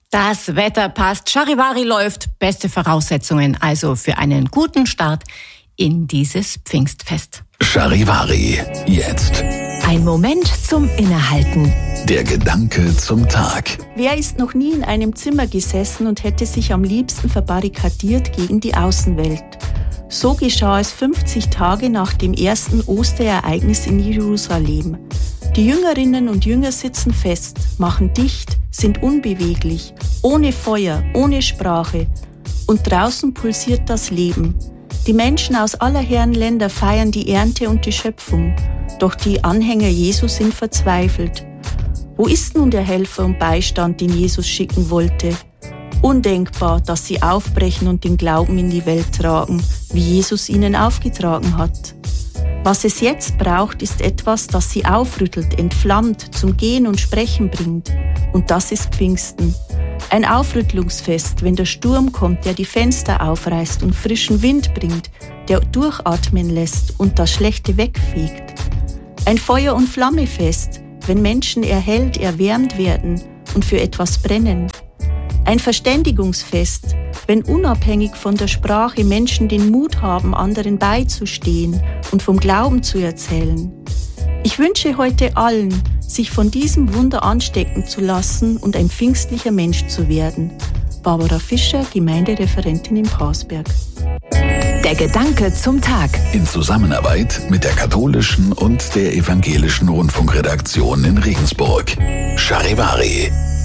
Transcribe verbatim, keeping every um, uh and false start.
Das Wetter passt, Charivari läuft, beste Voraussetzungen also für einen guten Start in dieses Pfingstfest. Charivari, jetzt. Ein Moment zum Innehalten. Der Gedanke zum Tag. Wer ist noch nie in einem Zimmer gesessen und hätte sich am liebsten verbarrikadiert gegen die Außenwelt? So geschah es fünfzig Tage nach dem ersten Osterereignis in Jerusalem. Die Jüngerinnen und Jünger sitzen fest, machen dicht, sind unbeweglich, ohne Feuer, ohne Sprache. Und draußen pulsiert das Leben. Die Menschen aus aller Herren Länder feiern die Ernte und die Schöpfung. Doch die Anhänger Jesus sind verzweifelt. Wo ist nun der Helfer und Beistand, den Jesus schicken wollte? Undenkbar, dass sie aufbrechen und den Glauben in die Welt tragen, wie Jesus ihnen aufgetragen hat. Was es jetzt braucht, ist etwas, das sie aufrüttelt, entflammt, zum Gehen und Sprechen bringt. Und das ist Pfingsten. Ein Aufrüttlungsfest, wenn der Sturm kommt, der die Fenster aufreißt und frischen Wind bringt, der durchatmen lässt und das Schlechte wegfegt. Ein Feuer- und Flammefest, wenn Menschen erhellt, erwärmt werden und für etwas brennen. Ein Verständigungsfest, wenn unabhängig von der Sprache Menschen den Mut haben, anderen beizustehen und vom Glauben zu erzählen. Ich wünsche heute allen, sich von diesem Wunder anstecken zu lassen und ein pfingstlicher Mensch zu werden. Barbara Fischer, Gemeindereferentin in Parsberg. Der Gedanke zum Tag. In Zusammenarbeit mit der katholischen und der evangelischen Rundfunkredaktion in Regensburg. Charivari.